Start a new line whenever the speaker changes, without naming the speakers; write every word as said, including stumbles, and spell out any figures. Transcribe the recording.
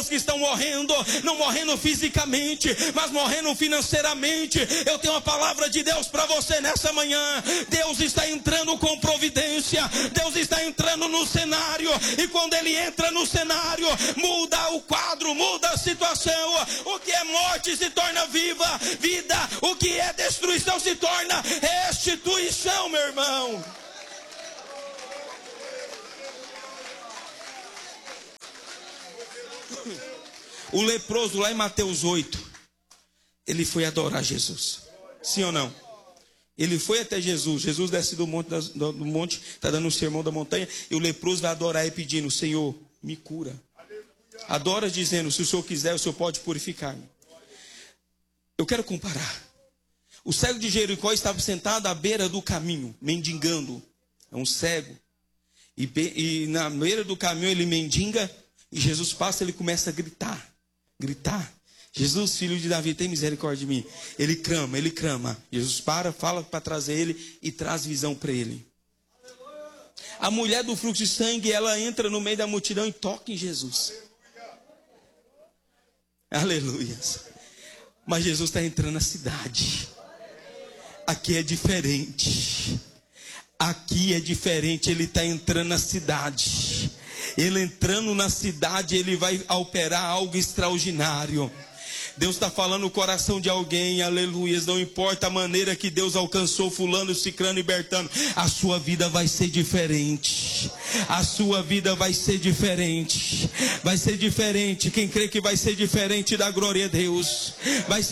pessoas que estão morrendo, não morrendo fisicamente, mas morrendo financeiramente. Eu tenho uma palavra de Deus para você nessa manhã. Deus está entrando com providência, Deus está entrando no cenário, e quando Ele entra no cenário, muda o quadro, muda a situação. O que é morte se torna viva, vida, o que é destruição se torna restituição, meu irmão. O leproso lá em Mateus oito, ele foi adorar Jesus, sim ou não? Ele foi até Jesus, Jesus desce do monte, do monte, está dando um sermão da montanha, e o leproso vai adorar e pedindo: Senhor, me cura. Adora dizendo: se o Senhor quiser, o Senhor pode purificar-me. Eu quero comparar. O cego de Jericó estava sentado à beira do caminho, mendigando. É um cego. E, e na beira do caminho ele mendiga, e Jesus passa e ele começa a gritar. Gritar. Jesus, filho de Davi, tem misericórdia de mim. Ele clama, ele clama. Jesus para, fala para trazer ele e traz visão para ele. A mulher do fluxo de sangue, ela entra no meio da multidão e toca em Jesus. Aleluia. Mas Jesus está entrando na cidade. Aqui é diferente. Aqui é diferente. Ele está entrando na cidade. Ele entrando na cidade, ele vai operar algo extraordinário. Deus está falando no coração de alguém, aleluia. Não importa a maneira que Deus alcançou fulano, ciclano e bertano, a sua vida vai ser diferente. A sua vida vai ser diferente. Vai ser diferente. Quem crê que vai ser diferente, dá glória a Deus. Vai ser